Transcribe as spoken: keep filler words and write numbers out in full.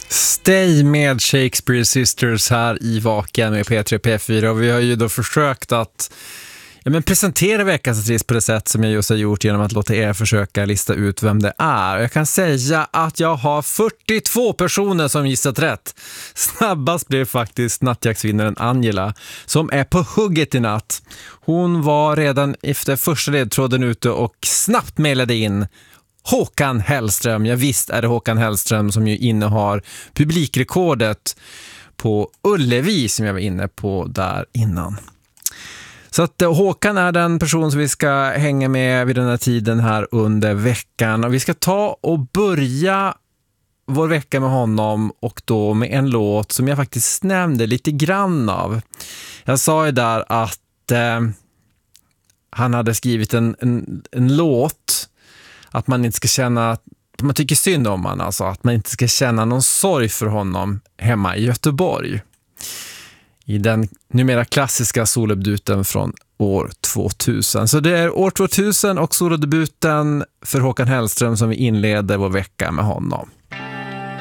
Stay med Shakespeare Sisters här i Vaken med P tre P fyra, och vi har ju då försökt att ja, men presentera veckans artist på det sätt som jag just har gjort genom att låta er försöka lista ut vem det är. Jag kan säga att jag har fyrtiotvå personer som gissat rätt. Snabbast blev faktiskt nattjaktsvinnaren Angela, som är på hugget i natt. Hon var redan efter första ledtråden ute och snabbt mejlade in Håkan Hellström. Ja, visst är det Håkan Hellström som ju innehar publikrekordet på Ullevi som jag var inne på där innan. Så att Håkan är den person som vi ska hänga med vid den här tiden här under veckan. Och vi ska ta och börja vår vecka med honom, och då med en låt som jag faktiskt nämnde lite grann av. Jag sa ju där att eh, han hade skrivit en, en, en låt att man inte ska känna att man tycker synd om honom, alltså att man inte ska känna någon sorg för honom hemma i Göteborg. I den numera klassiska solodebuten från år tvåtusen. Så det är år tvåtusen och solodebuten för Håkan Hellström som vi inleder vår vecka med honom.